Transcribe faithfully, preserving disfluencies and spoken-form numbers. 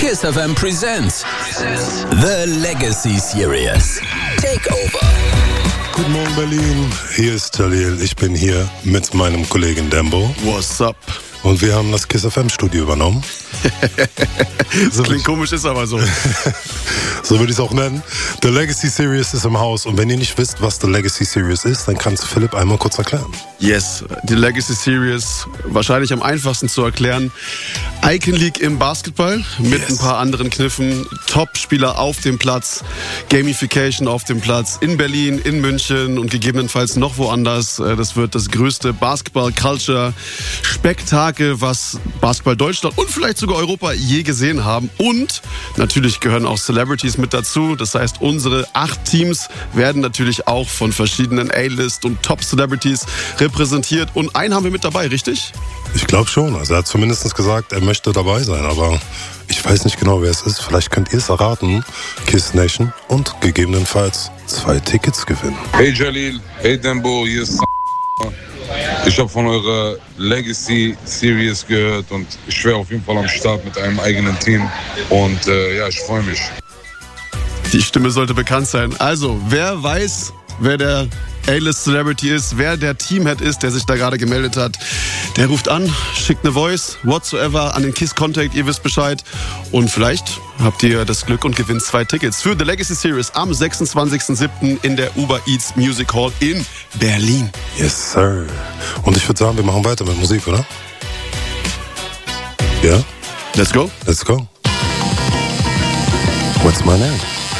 Kiss F M presents The Legacy Series. Take over. Guten Morgen Berlin, hier ist Jalil. Ich bin hier mit meinem Kollegen Dembo. What's up? Und wir haben das Kiss F M Studio übernommen. Das klingt komisch, ist aber so. So würde ich es auch nennen. The Legacy Series ist im Haus. Und wenn ihr nicht wisst, was The Legacy Series ist, dann kannst du Philipp einmal kurz erklären. Yes, die Legacy Series, wahrscheinlich am einfachsten zu erklären. Icon League im Basketball mit yes. ein paar anderen Kniffen. Top-Spieler auf dem Platz, Gamification auf dem Platz in Berlin, in München und gegebenenfalls noch woanders. Das wird das größte Basketball-Culture-Spektakel, was Basketball Deutschland und vielleicht sogar Europa je gesehen haben. Und natürlich gehören auch Celebrities mit dazu. Das heißt, unsere acht Teams werden natürlich auch von verschiedenen A-List und Top-Celebrities repräsentiert. Und einen haben wir mit dabei, richtig? Ich glaube schon. Also er hat zumindest gesagt, er möchte dabei sein. Aber ich weiß nicht genau, wer es ist. Vielleicht könnt ihr es erraten. Kiss Nation und gegebenenfalls zwei Tickets gewinnen. Hey Jalil, hey Dembo, hier ist ich habe von eurer Legacy Series gehört und ich wäre auf jeden Fall am Start mit einem eigenen Team. Und äh, ja, ich freue mich. Die Stimme sollte bekannt sein. Also, wer weiß, wer der A-List Celebrity ist, wer der Teamhead ist, der sich da gerade gemeldet hat, der ruft an, schickt eine Voice, whatsoever, an den Kiss Contact, ihr wisst Bescheid. Und vielleicht habt ihr das Glück und gewinnt zwei Tickets für The Legacy Series am sechsundzwanzigsten siebten in der Uber Eats Music Hall in Berlin. Yes, sir. Und ich würde sagen, wir machen weiter mit Musik, oder? Ja? Let's go. Let's go. What's my name?